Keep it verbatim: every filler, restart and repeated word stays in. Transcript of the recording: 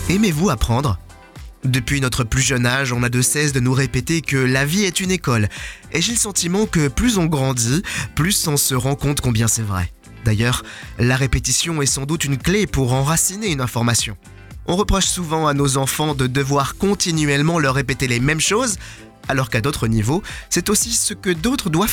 Aimez-vous apprendre ? Depuis notre plus jeune âge, on n'a de cesse de nous répéter que la vie est une école. Et j'ai le sentiment que plus on grandit, plus on se rend compte combien c'est vrai. D'ailleurs, la répétition est sans doute une clé pour enraciner une information. On reproche souvent à nos enfants de devoir continuellement leur répéter les mêmes choses, alors qu'à d'autres niveaux, c'est aussi ce que d'autres doivent